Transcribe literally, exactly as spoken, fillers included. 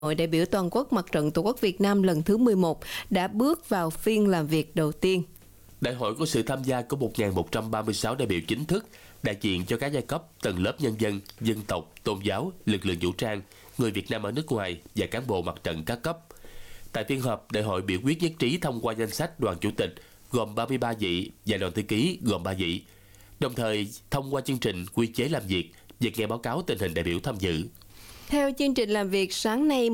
Hội đại biểu toàn quốc Mặt trận Tổ quốc Việt Nam lần thứ mười một đã bước vào phiên làm việc đầu tiên. Đại hội có sự tham gia của một nghìn một trăm ba mươi sáu đại biểu chính thức, đại diện cho các giai cấp, tầng lớp nhân dân, dân tộc, tôn giáo, lực lượng vũ trang, người Việt Nam ở nước ngoài và cán bộ mặt trận các cấp. Tại phiên họp, đại hội biểu quyết nhất trí thông qua danh sách đoàn chủ tịch gồm ba mươi ba vị và đoàn thư ký gồm ba vị, đồng thời thông qua chương trình quy chế làm việc và nghe báo cáo tình hình đại biểu tham dự. Theo chương trình làm việc sáng nay